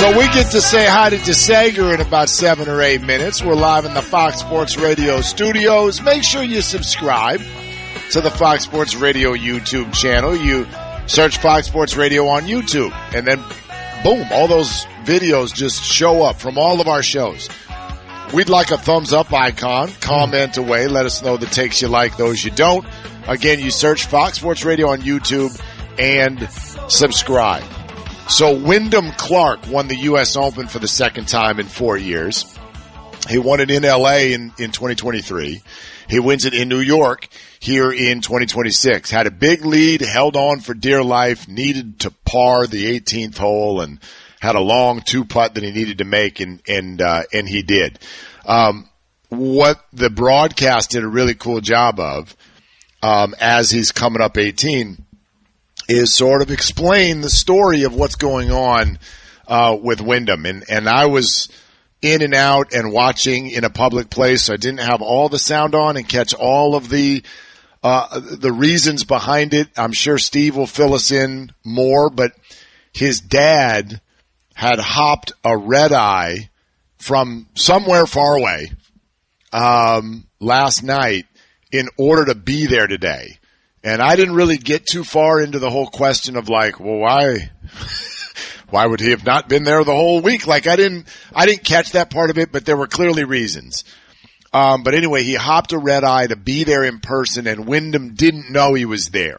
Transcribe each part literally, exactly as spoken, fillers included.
So we get to say hi to DeSager in about seven or eight minutes. We're live in the Fox Sports Radio studios. Make sure you subscribe to the Fox Sports Radio YouTube channel. You search Fox Sports Radio on YouTube, and then boom, all those videos just show up from all of our shows. We'd like a thumbs up icon. Comment away. Let us know the takes you like, those you don't. Again, you search Fox Sports Radio on YouTube and subscribe. So Wyndham Clark won the U S Open for the second time in four years. He won it in L A in, in twenty twenty-three. He wins it in New York here in twenty twenty-six. Had a big lead, held on for dear life, needed to par the eighteenth hole, and had a long two-putt that he needed to make, and and uh, and he did. Um, what the broadcast did a really cool job of, um, as he's coming up eighteen, is sort of explain the story of what's going on uh, with Wyndham. And, and I was in and out and watching in a public place, so I didn't have all the sound on and catch all of the uh, the reasons behind it. I'm sure Steve will fill us in more, but his dad had hopped a red eye from somewhere far away um, last night in order to be there today. And I didn't really get too far into the whole question of like, well, why, why would he have not been there the whole week? Like I didn't, I didn't catch that part of it, but there were clearly reasons. Um, but anyway, he hopped a red eye to be there in person, and Wyndham didn't know he was there.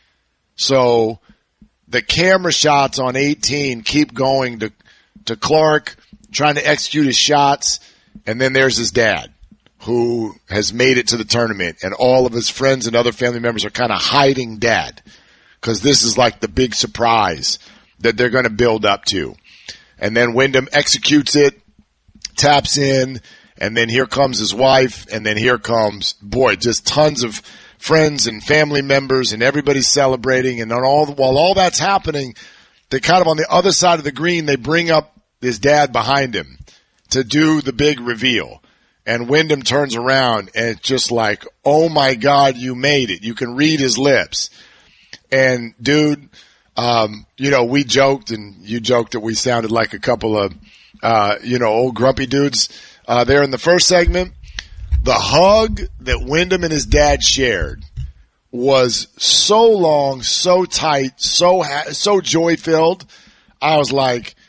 So the camera shots on eighteen keep going to, to Clark trying to execute his shots. And then there's his dad, who has made it to the tournament, and all of his friends and other family members are kind of hiding dad because this is like the big surprise that they're going to build up to. And then Wyndham executes it, taps in, and then here comes his wife, and then here comes, boy, just tons of friends and family members, and everybody's celebrating. And on all, while all that's happening, they kind of on the other side of the green, they bring up his dad behind him to do the big reveal. And Wyndham turns around, and it's just like, oh, my God, you made it. You can read his lips. And, dude, um, you know, we joked, and you joked that we sounded like a couple of, uh, you know, old grumpy dudes uh, there in the first segment. The hug that Wyndham and his dad shared was so long, so tight, so ha- so joy-filled. I was like,